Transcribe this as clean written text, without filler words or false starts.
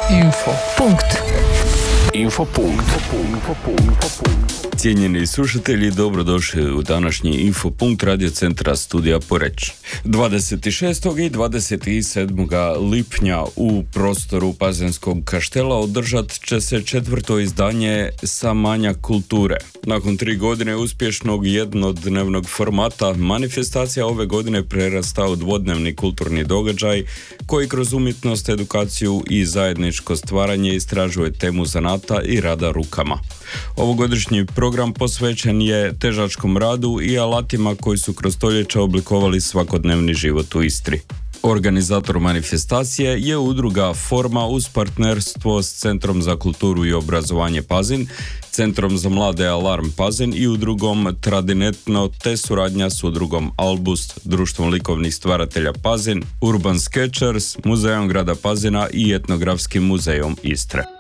Infopunkt. Cijenjeni slušatelji, dobrodošli u današnji Infopunkt Radio centra Studija Poreč. 26. i 27. lipnja u prostoru Pazinskog kaštela održat će se 4. izdanje Samanja kulture. Nakon 3 godine uspješnog jednodnevnog formata, manifestacija ove godine prerasta u dvodnevni kulturni događaj koji kroz umjetnost, edukaciju i zajedničko stvaranje istražuje temu zanata i rada rukama. Ovogodišnji program posvećen je težačkom radu i alatima koji su kroz stoljeća oblikovali svakodnevni život u Istri. Organizator manifestacije je udruga Forma uz partnerstvo s Centrom za kulturu i obrazovanje Pazin, Centrom za mlade Alarm Pazin i udrugom Tradinetno te suradnja s udrugom Albust, društvom likovnih stvaratelja Pazin, Urban Sketchers, Muzejom grada Pazina i Etnografskim muzejom Istre.